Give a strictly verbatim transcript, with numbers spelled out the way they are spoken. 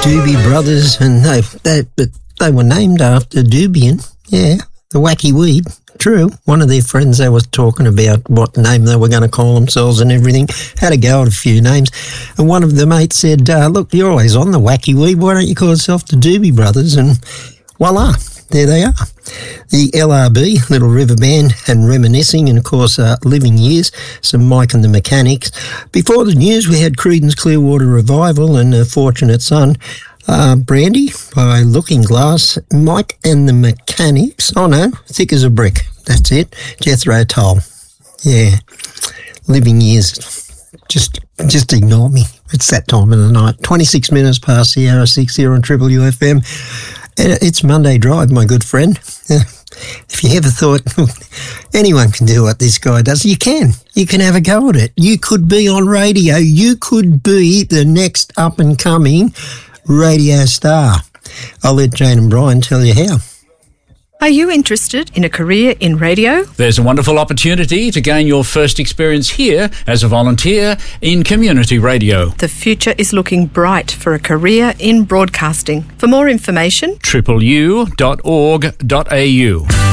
Doobie Brothers, and they, they, but they were named after Doobian, yeah, the wacky weed. True. One of their friends, they were talking about what name they were going to call themselves and everything. Had a go at a few names. And one of the mates said, uh, look, you're always on the wacky weed. Why don't you call yourself the Doobie Brothers? And voila, there they are. The L R B, Little River Band, and Reminiscing, and of course, uh, Living Years, some Mike and the Mechanics. Before the news, we had Creedence Clearwater Revival and uh, Fortunate Son. Uh, Brandy by Looking Glass, Mike and the Mechanics. Oh no, Thick as a Brick. That's it. Jethro Tull. Yeah. Living Years. Just just ignore me. It's that time of the night. twenty-six minutes past the hour of six here on Triple U F M. And it's Monday Drive, my good friend. If you ever thought anyone can do what this guy does, you can. You can have a go at it. You could be on radio. You could be the next up-and-coming radio star. I'll let Jane and Brian tell you how. Are you interested in a career in radio? There's a wonderful opportunity to gain your first experience here as a volunteer in community radio. The future is looking bright for a career in broadcasting. For more information, triple u dot org dot a u.